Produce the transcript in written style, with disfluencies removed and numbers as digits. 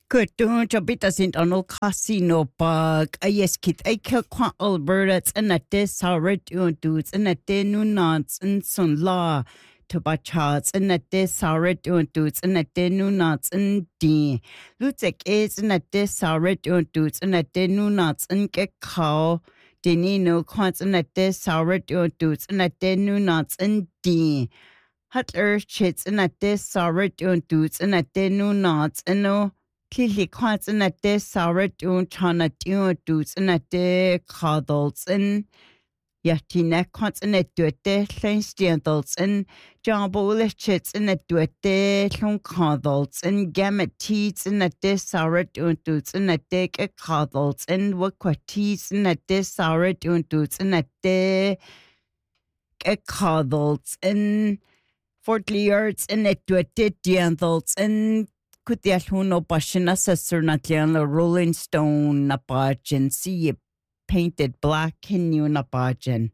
Kutun jobita sint anol casino bug. Yes, kit I kill qua Alberta and a desaret dudes and a denunats and son law to bachats and a desaret dudes and a denunats and d. Lutek is and a desaret dudes and a denunats and get cow. Denino quants and a desaret dudes and a denunats and d. Hutler chits and a desaret dudes and a denunats and no. Clearly, quite in a de sour doon chana dudes in a de cuddles and yatina quite in a duete, landstandals and jambole chits in a duete, long cuddles and gamut teats in a de sour dudes in a de cuddles and waquatis in a de sour dudes in a de cuddles and Fort Leards in a duete diandals and Kutiahuno Bashina Sister Natiana Rolling Stone Nabajan see you painted black in you Nabajan.